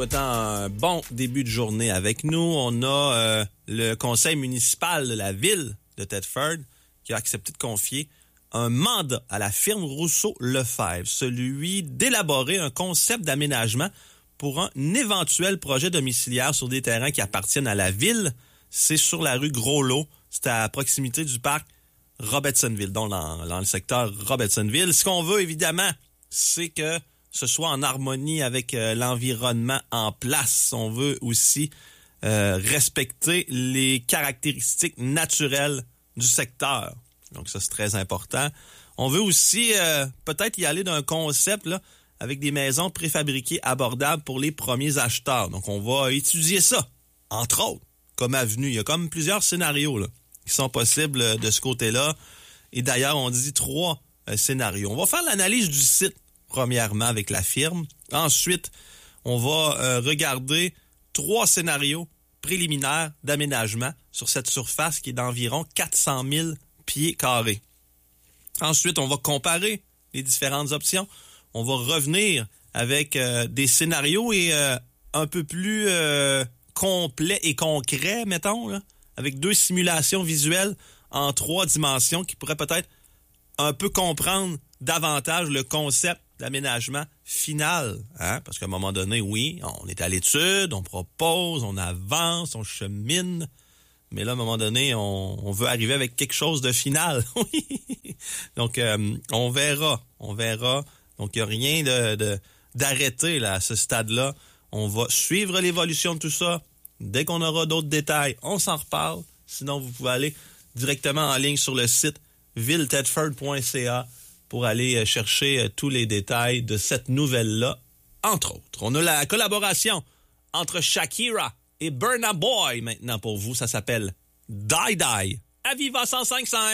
Souhaitant un bon début de journée avec nous, on a le conseil municipal de la ville de Thetford qui a accepté de confier un mandat à la firme Rousseau-Lefebvre, celui d'élaborer un concept d'aménagement pour un éventuel projet domiciliaire sur des terrains qui appartiennent à la ville. C'est sur la rue Gros-Lot, c'est à proximité du parc Robertsonville, donc dans le secteur Robertsonville. Ce qu'on veut, évidemment, c'est que ce soit en harmonie avec l'environnement en place. On veut aussi respecter les caractéristiques naturelles du secteur. Donc ça, c'est très important. On veut aussi peut-être y aller d'un concept là, avec des maisons préfabriquées abordables pour les premiers acheteurs. Donc on va étudier ça, entre autres, comme avenue. Il y a comme plusieurs scénarios là, qui sont possibles de ce côté-là. Et d'ailleurs, on dit 3 scénarios. On va faire l'analyse du site, premièrement, avec la firme. Ensuite, on va regarder 3 scénarios préliminaires d'aménagement sur cette surface qui est d'environ 400 000 pieds carrés. Ensuite, on va comparer les différentes options. On va revenir avec des scénarios et un peu plus complets et concrets, mettons, là, avec 2 simulations visuelles en 3 dimensions qui pourraient peut-être un peu comprendre davantage le concept d'aménagement final. Hein? Parce qu'à un moment donné, oui, on est à l'étude, on propose, on avance, on chemine. Mais là, à un moment donné, on veut arriver avec quelque chose de final. Donc, on verra. Donc, il n'y a rien d'arrêté là, à ce stade-là. On va suivre l'évolution de tout ça. Dès qu'on aura d'autres détails, on s'en reparle. Sinon, vous pouvez aller directement en ligne sur le site villethetford.ca pour aller chercher tous les détails de cette nouvelle-là, entre autres. On a la collaboration entre Shakira et Burna Boy maintenant pour vous. Ça s'appelle Die Die. Aviva 105.5.